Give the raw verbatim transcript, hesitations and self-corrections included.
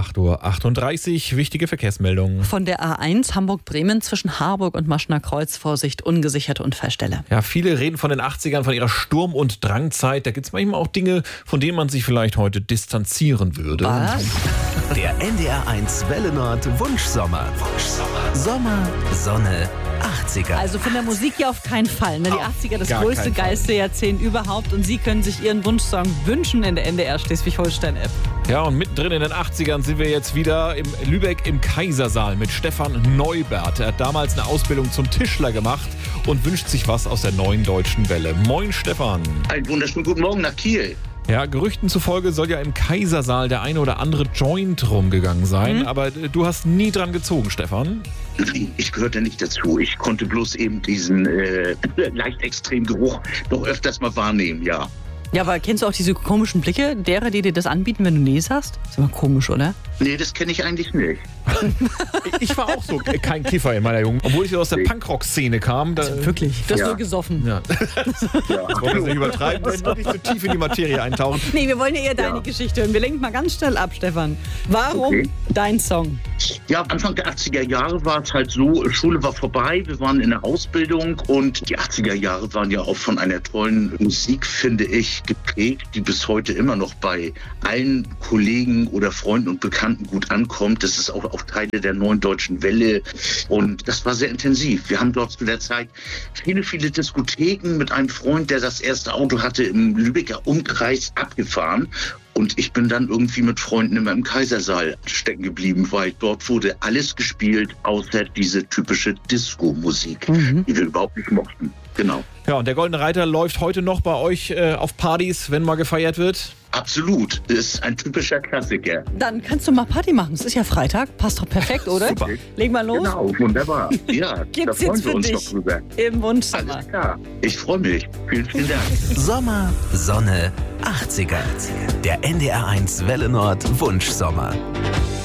acht Uhr achtunddreißig, wichtige Verkehrsmeldungen. Von der A eins Hamburg-Bremen zwischen Harburg und Maschner Kreuz, Vorsicht, ungesicherte Unfallstelle. Ja, viele reden von den achtzigern, von ihrer Sturm- und Drangzeit. Da gibt es manchmal auch Dinge, von denen man sich vielleicht heute distanzieren würde. Was? Der N D R eins Welle Nord Wunschsommer. Wunschsommer. Sommer, Sonne, achtziger. Also von der Musik ja auf keinen Fall. Ne? Die achtziger, das gar größte, keinen Fall. geilste Jahrzehnt überhaupt. Und Sie können sich Ihren Wunschsong wünschen in der N D R Schleswig-Holstein-App. Ja, und mittendrin in den achtzigern sind wir jetzt wieder im Lübeck im Kaisersaal mit Stefan Neubert. Er hat damals eine Ausbildung zum Tischler gemacht und wünscht sich was aus der neuen deutschen Welle. Moin Stefan. Einen wunderschönen guten Morgen nach Kiel. Ja, Gerüchten zufolge soll ja im Kaisersaal der eine oder andere Joint rumgegangen sein. Mhm. Aber du hast nie dran gezogen, Stefan. Nein, ich gehörte nicht dazu. Ich konnte bloß eben diesen äh, leicht extremen Geruch doch öfters mal wahrnehmen, ja. Ja, aber kennst du auch diese komischen Blicke derer, die dir das anbieten, wenn du Nee sagst? Ist immer komisch, oder? Nee, das kenne ich eigentlich nicht. Ich war auch so kein Kiffer in meiner Jugend. Obwohl ich aus der Punkrock-Szene kam. Da, Also wirklich? Du hast Ja. nur gesoffen. ja. Ja. Wollen wir es nicht übertreiben, wenn wir nicht so tief in die Materie eintauchen. Nee, wir wollen ja eher deine Ja. Geschichte hören. Wir lenken mal ganz schnell ab, Stefan. Warum Okay. dein Song? Ja, Anfang der achtziger Jahre war es halt so, Schule war vorbei, wir waren in der Ausbildung und die achtziger Jahre waren ja auch von einer tollen Musik, finde ich, geprägt, die bis heute immer noch bei allen Kollegen oder Freunden und Bekannten gut ankommt. Das ist auch, auch Teile der neuen deutschen Welle und das war sehr intensiv. Wir haben dort zu der Zeit viele, viele Diskotheken mit einem Freund, der das erste Auto hatte, im Lübecker Umkreis abgefahren. Und ich bin dann irgendwie mit Freunden immer im Kaisersaal stecken geblieben, weil dort wurde alles gespielt, außer diese typische Disco-Musik, die wir überhaupt nicht mochten. Genau. Ja, und der Goldene Reiter läuft heute noch bei euch äh, auf Partys, wenn mal gefeiert wird. Absolut. Das ist ein typischer Klassiker. Dann kannst du mal Party machen. Es ist ja Freitag. Passt doch perfekt, oder? Super. Leg mal los. Genau, wunderbar. Ja, da Gibt's freuen jetzt wir für uns dich doch drüber. im Wunschsommer. Alles klar. Ich freue mich. Vielen, vielen Dank. Sommer, Sonne, achtziger. Der N D R eins Welle Nord Wunschsommer.